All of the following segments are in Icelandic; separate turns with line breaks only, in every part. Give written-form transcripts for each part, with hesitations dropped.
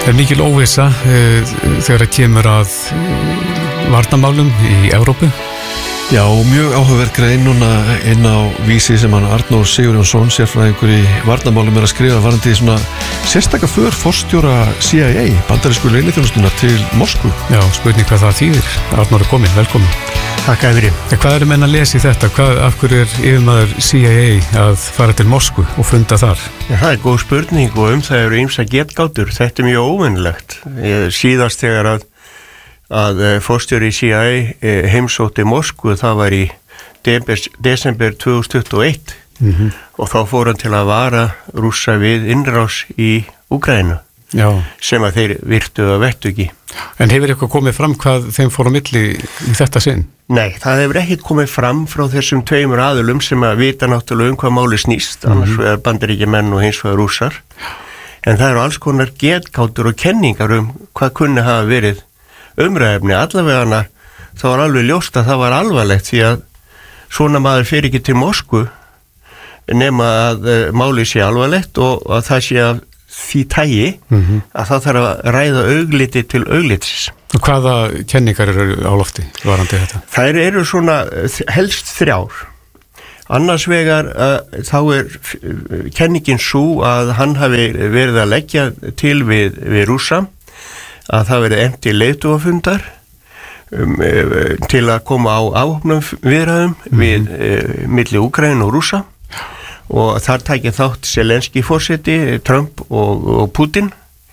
mikil óvissa þegar það kemur að varnarmálum í Evrópu?
Já, mjög áhugaverð grein núna inn á Vísi sem hann Arnór Sigurjónsson, sérfræðingur í varnarmálum, að skrifa varandi svona sérstaka för forstjóra CIA, bandarísku leyniþjónustunnar til Moskvu.
Já, spurning hvað það þýðir. Arnór er kominn, velkomin.
Takk fyrir.
Hvað eru menn að lesa í þetta? Af hverju er yfirmaður CIA að fara til Moskvu og funda þar?
Já, það er góð spurning og það eru ýmsa getgátur. Þetta er mjög óvenjulegt. Síðast þegar að forstjóri CIA heimsótti Moskvu, það var í desember 2021 og þá fór hann til að vara Rússa við innrás í Úkraínu. Já. Sem að þeir virtu að vettugi.
En hefur eitthvað komið fram hvað þeim fór á milli í þetta sinn?
Nei, það hefur ekkert komið fram frá þessum tveimur aðilum sem að vita náttúrulega hvað máli snýst, annars vegar Bandaríkjamenn og hins vegar Rússar. En það eru alls konar getgátur og kenningar hvað kunni hafa verið umræðefni. Allavegana það var alveg ljóst að það var alvarlegt því að svona maður fer ekki til Moskvu nema að máli sé alvarlegt og að það sé að því tægi að það þarf að ræða augliti til auglitis.
Og hvaða kenningar eru á lofti varandi þetta?
Þær eru svona helst þrjár. Annars vegar þá kenningin sú að hann hafi verið að leggja til við Rússa, að það verið efnt til leiðtogafundar til að koma á afvopnum viðræðum við milli Úkraínu og Rússa. Og þar tækja þátt Zelenski forseti, Trump og Putin.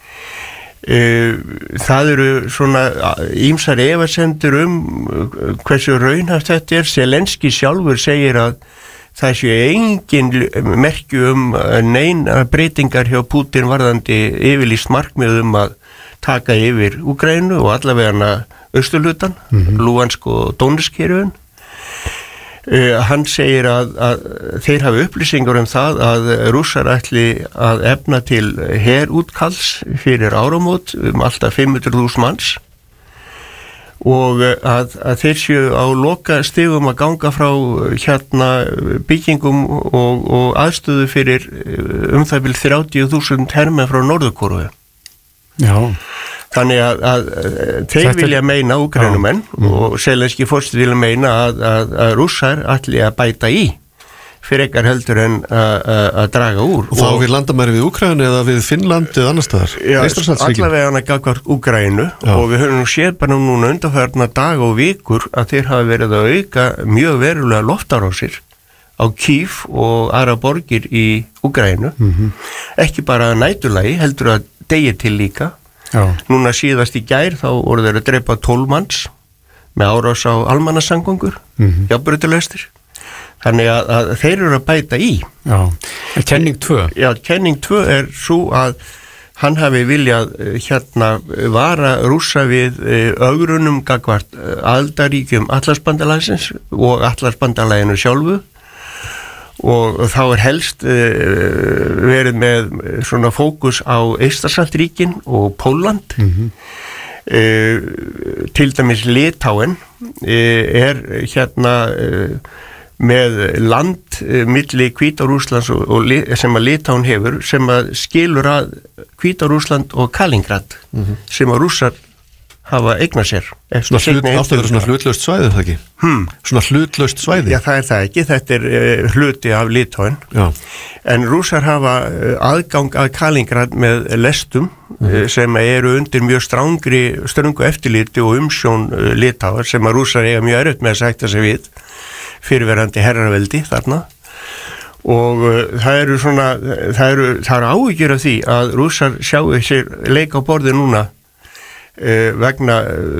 Það eru svona ýmsar efasemdir hversu raunhæft þetta er. Zelenski sjálfur segir að það sé engin merki neina breytingar hjá Putin varðandi yfirlýst markmið að taka yfir Úkraínu og allavega austurhlutan, Luhansk og Donetsk héruðin. Hann segir að þeir hafi upplýsingar það að Rússar ætli að efna til herútkalls fyrir áramót alltaf 500.000 manns og að þeir séu á loka stigum að ganga frá byggingum og aðstöðu fyrir það vil 30.000 hermenn frá Norður-Kóreu. Já. Þannig að þeir vilja meina Úkraínumenn og Zelenski forseti vilja meina að Rússar ætli að bæta í frekar heldur en að draga úr.
Og þá við landamæri við Úkraínu eða við Finnland eða annar staðar?
Já, allavega hann að gagnvart Úkraínu og við höfum séð bara núna undanfarna dag og vikur að þeir hafa verið að auka mjög verulega loftárásir á Kyiv og aðra borgir í Úkraínu. Ekki bara næturlagi, heldur að degi til líka. Já. Núna síðast í gær þá voru þeir að drepa 12 manns með árás á almannasamgöngur, jafnbrautarlaustir. Þannig að þeir eru að bæta í. Já.
Kenning 2?
Já, kenning 2 er svo að hann hafi viljað vara Rússa við ögrunum gagnvart aðildarríkjum Atlantsbandalagsins og Atlantsbandalaginu sjálfu. Og þá er helst verið með svona fókus á Eystrasaltsríkin og Pólland. Til dæmis Litáen er með land milli Hvíta-Rússlands sem að Litáen hefur sem að skilur að Hvíta-Rússland og Kaliningrad sem að Rússar hafa eignað sér.
Átti að vera svona hlutlaust svæði, það ekki? Svona hlutlaust svæði?
Já, það er það ekki. Þetta er hluti af Litáen. Já. En Rússar hafa aðgang að Kaliningrad með lestum sem eru undir mjög ströngu eftirliti og umsjón Litáar sem að Rússar eiga mjög erfitt með að sætta sig við fyrirverandi herraveldi þarna. Og það eru áhyggjur af því að Rússar sjáu sér leika á borði núna vegna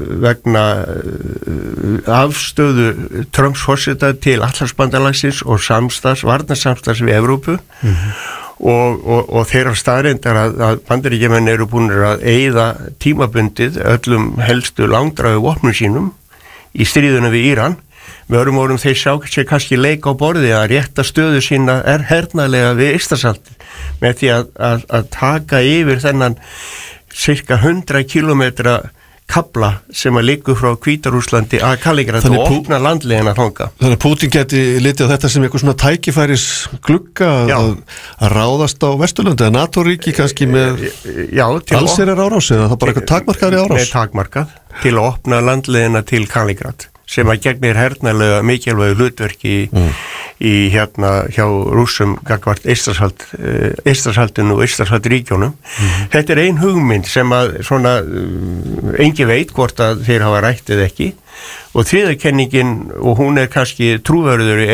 afstöðu Trumps forseta til Atlantsbandalagsins og varnarsamstarfs við Evrópu og þeirra staðreyndar að Bandaríkjamenn eru búnir að eyða tímabundið öllum helstu langdrægu vopnum sínum í stríðuna við Íran. Með öðrum orðum þeir sjá sér kannski leika á borði að rétta stöðu sína hernaðlega við Eystrasaltið með því að taka yfir þennan cirka 100 kilometra kabla sem að liggur frá Hvíta-Rússlandi að Kaliningrad og opna landleiðina þanga.
Þannig að Putin geti litið á þetta sem eitthvað svona tækifæris glugga að ráðast á Vesturlöndi eða NATO-ríki kannski með allsherjar árás eða það bara eitthvað takmarkaðri árás?
Með takmarkað til að opna landleiðina til Kaliningrad sem að gegnir hernaðlega mikilvægu hlutverki í hjá Rússum gagnvart Eystrasaltinu og Eystrasaltríkjónum. Þetta ein hugmynd sem að svona engin veit hvort að þeir hafa rætt eða ekki og þriðja kenningin og hún kannski trúverður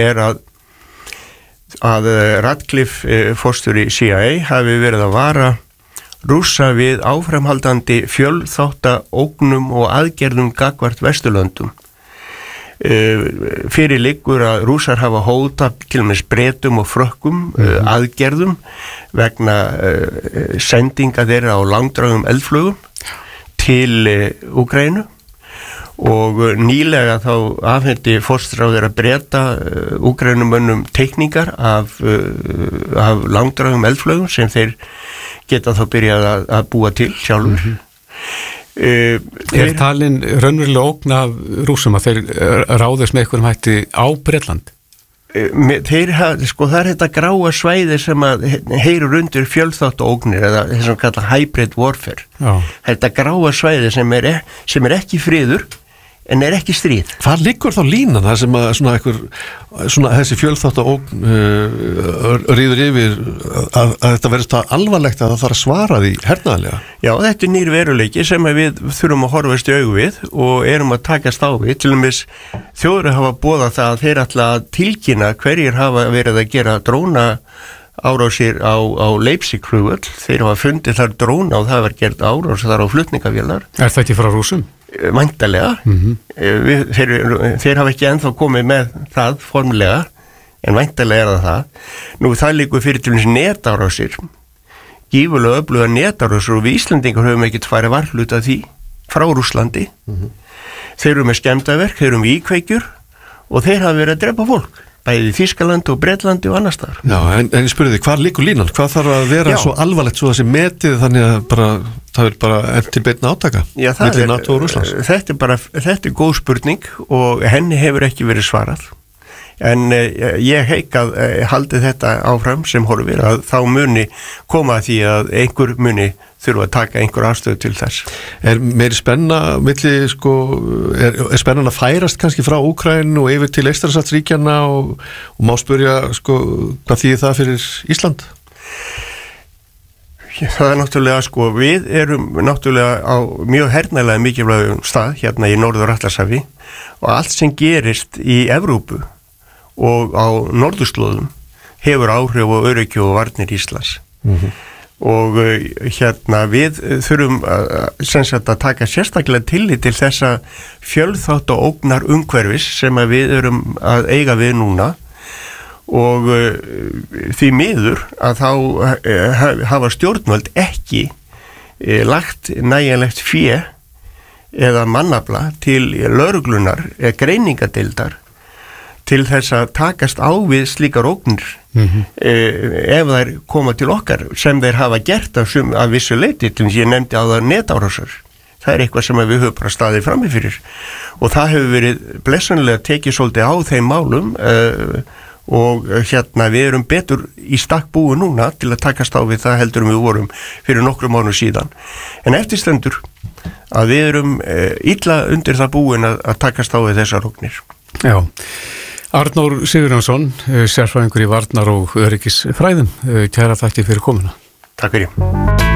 að Radcliffe forstjóri CIA hafi verið að vara Rússa við áframhaldandi fjölþátta ógnum og aðgerðum gagnvart Vesturlöndum. Fyrir liggur að Rússar hafa hótað til og með Bretum og Frökkum aðgerðum vegna sendinga þeirra á langdrægum eldflugum til Úkraínu og nýlega þá afhendi forstráður að Breta Úkraínumönnum teikningar af langdrægum eldflugum sem þeir geta þá byrjað að búa til sjálfur.
Talin raunverulega ógn af Rússum að þeir ráðast með einhverjum hætti á Bretland?
Það er þetta gráa svæði sem að heyrir undir fjölþátt ógnir eða þessum kalla hybrid warfare. Þetta gráa svæði sem er ekki friður en er ekki stríð.
Hvað liggur þá línan þar sem að þessi fjölþátta ógn rýður yfir að þetta verðist það alvarlegt að það þarf að svara því hernaðarlega?
Já, þetta er nýr veruleiki sem við þurfum að horfast í augu við og erum að takast á við. Til og með þjóðir hafa boðað það að þeir ætla að tilkynna hverjir hafa verið að gera dróna árásir á Leipzig-flugvöll. Þeir hafa fundið þar dróna og það var gert árás þar á flutningavélar.
Er það ekki frá Rússum?
Væntanlega. Þeir hafa ekki ennþá komið með það formulega en væntanlega er það. Nú það liggur fyrir til þessi netárásir gífurlega öfluga netárásir og við Íslendingar höfum ekkert farið varhluta því frá Rússlandi. Þeir eru með skemmdaverk, þeir eru með íkveikjur og þeir hafa verið að drepa fólk bæði í Þýskalandi og Bretlandi og annars staðar.
Já, en ég spurði þig, hvað liggur línan? Hvað þarf að vera svo alvarlegt svo þessi metið þannig að það er bara enn til beinna átaka milli NATO og Rússlands?
Þetta er góð spurning og henni hefur ekki verið svarað. En ég heik að haldi þetta áfram sem horfir að þá muni koma að því að einhver muni þurfa að taka einhver afstöðu til þess.
Er meiri spenna milli, er spennan að færast kannski frá Úkraínu og yfir til Eystrasaltsríkjanna og má spyrja hvað þýðir það fyrir Ísland?
Það er náttúrulega, við erum náttúrulega á mjög hernaðlega mikilvægum stað hérna í Norður-Atlantshafi og allt sem gerist í Evrópu og á norðurslóðum hefur áhrif á öryggi og varnir Íslands. Og hérna við þurfum að taka sérstaklega tillit til þessa fjölþátta ógnar umhverfis sem að við erum að eiga við núna og því miður að þá hafa stjórnvöld ekki lagt nægjanlegt fé eða mannafla til lögreglunar eða greiningadeildar til þess að takast á við slíkar ógnir ef þær koma til okkar sem þeir hafa gert af vissu leyti til þess að ég nefndi á það netárásar. Það er eitthvað sem við höfum bara staðið frammi fyrir og það hefur verið blessunlega tekið svolítið á þeim málum og hérna við erum betur í stakk búi núna til að takast á við það heldur við vorum fyrir nokkrum mánuðum síðan. En eftirstendur að við erum illa undir það búin að takast á við þessar ógnir.
Já. Arnór Sigurjónsson, sérfræðingur í varnar- og öryggisfræðum. Kæra þakki fyrir komuna.
Takk fyrir.